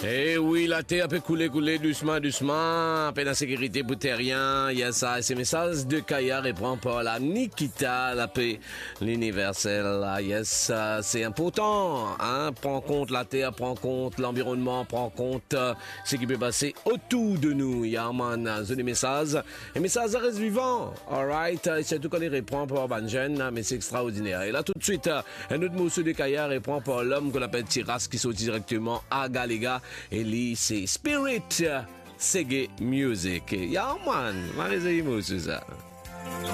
Eh oui, la terre peut couler doucement, doucement. Peine en sécurité pour terrien. Il y a ça. Ces messages de Kaya reprend par la Nikita, la paix, l'universel. Yes, c'est important. Hein? Prends compte la terre, prends compte l'environnement, prends compte ce qui peut passer autour de nous. Il y a des messages. Les messages restent vivants. Alright. Surtout quand il reprend par Banjen, mais c'est extraordinaire. Et là, tout de suite, un autre morceau de Kaya reprend par l'homme qu'on appelle Tiras qui sort directement à Galega. Et lui, c'est Spirit Reggae Music. Yeah, man. Marie, c'est ça.